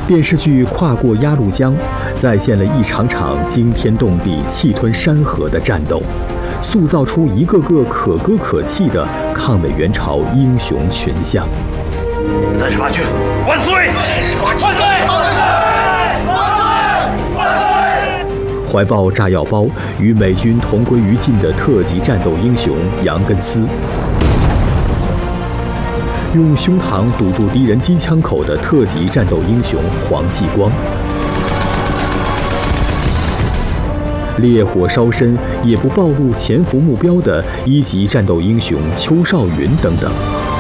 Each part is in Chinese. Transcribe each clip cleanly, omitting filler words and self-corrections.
电视剧《跨过鸭绿江》再现了一场场惊天动地、气吞山河的战斗，塑造出一个个可歌可泣的抗美援朝英雄群像。 38军万岁！38军万岁！万岁！ 怀抱炸药包与美军同归于尽的特级战斗英雄杨根思，用胸膛堵住敌人机枪口的特级战斗英雄黄继光，烈火烧身也不暴露潜伏目标的1级战斗英雄邱少云等等。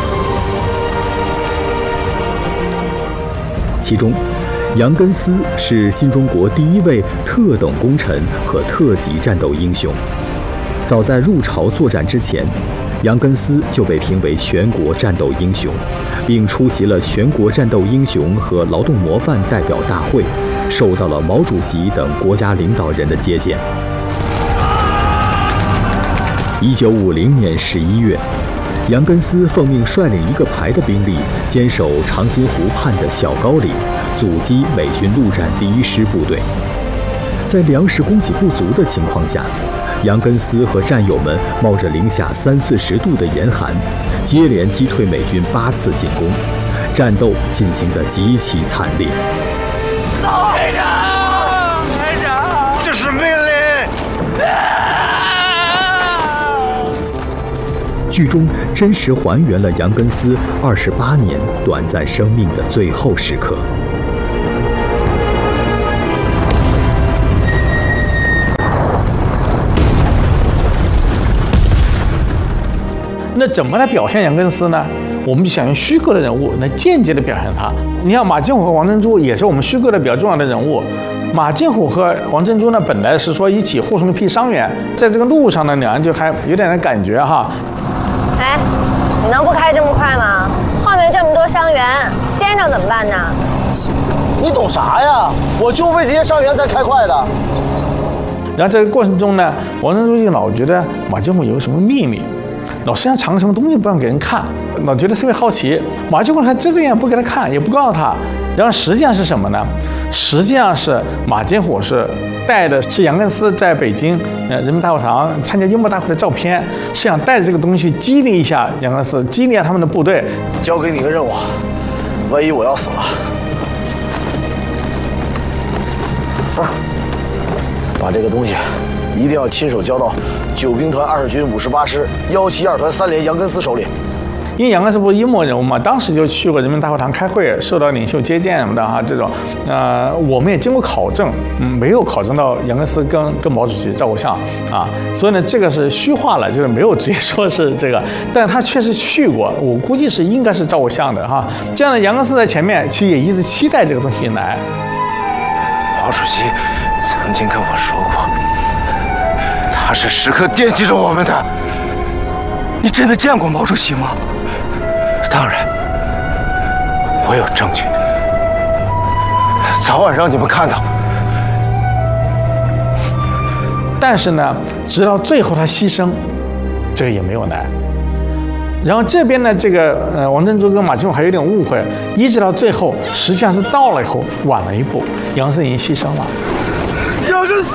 其中，杨根思是新中国第一位特等功臣和特级战斗英雄。早在入朝作战之前，杨根思就被评为全国战斗英雄，并出席了全国战斗英雄和劳动模范代表大会，受到了毛主席等国家领导人的接见。1950年11月，杨根思奉命率领1个排的兵力，坚守长津湖畔的小高岭，阻击美军陆战第1师部队。在粮食供给不足的情况下，杨根思和战友们冒着零下30-40度的严寒，接连击退美军8次进攻，战斗进行得极其惨烈。 排长，排长，这是命令！ 剧中真实还原了杨根思28年短暂生命的最后时刻。 那怎么来表现杨根思呢？我们就想用虚构的人物来间接的表现他。你像马金虎和王珍珠也是我们虚构的比较重要的人物。马金虎和王珍珠呢，本来是说一起护送一批伤员，在这个路上呢，两人就还有点感觉哈。 哎，你能不开这么快吗？后面这么多伤员，颠着怎么办呢？ 你懂啥呀？我就为这些伤员才开快的。 然后这个过程中呢，王珍珠就老觉得马金虎有什么秘密。老实际上藏什么东西不让给人看，老觉得特别好奇。马金虎还遮遮掩不给他看，也不告诉他。然后实际上是什么呢？实际上是马金虎是带的是杨根思在北京人民大会堂参加英模大会的照片，是想带着这个东西去激励一下杨根思，激励一下他们的部队。 交给你个任务，万一我要死了，把这个东西一定要亲手交到9兵团20军58师172团3连杨根思手里。 因为杨根思不是英模人物嘛，当时就去过人民大会堂开会，受到领袖接见什么的哈，这种，我们也经过考证，没有考证到杨根思跟毛主席照过相啊，所以呢，这个是虚化了，就是没有直接说是这个，但他确实去过，我估计是应该是照过相的哈。这样的杨根思在前面，其实也一直期待这个东西来。 毛主席曾经跟我说过，他是时刻惦记着我们的。你真的见过毛主席吗？当然，我有证据，早晚让你们看到。 但是呢，直到最后他牺牲，这个也没有来。然后这边呢，这个王珍珠跟马金虎还有点误会，一直到最后，实际上是到了以后晚了一步，杨根思已经牺牲了。 杨根思，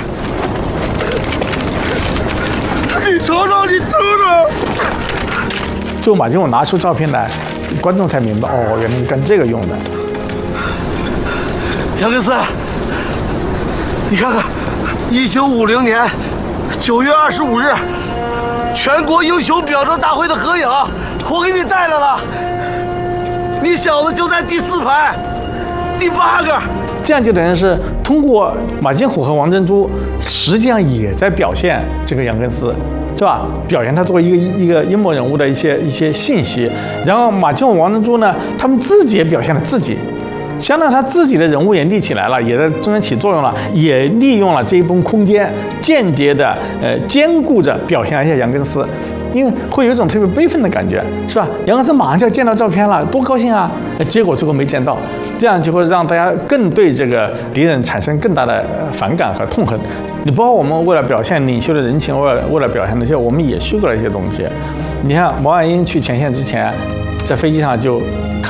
你瞅瞅，你瞅瞅。 最后马金虎拿出照片来，观众才明白，哦，原来是干这个用的。 杨根思，你看看，1950年9月25日，全国英雄表彰大会的合影，我给你带来了。你小子就在第4排，第8个。 这样就等于是通过马金虎和王珍珠，实际上也在表现这个杨根思。是吧？表现他作为一个英模人物的一些信息，然后马金虎、王珍珠呢，他们自己也表现了自己，相当于他自己的人物也立起来了，也在中间起作用了，也利用了这一部分空间，间接的兼顾着表现一下杨根思，因为会有一种特别悲愤的感觉，是吧？杨根思马上就要见到照片了，多高兴啊！结果最后没见到，这样就会让大家更对这个敌人产生更大的反感和痛恨。你包括我们为了表现领袖的人情，为了表现那些，我们也虚构了一些东西。你看毛岸英去前线之前，在飞机上就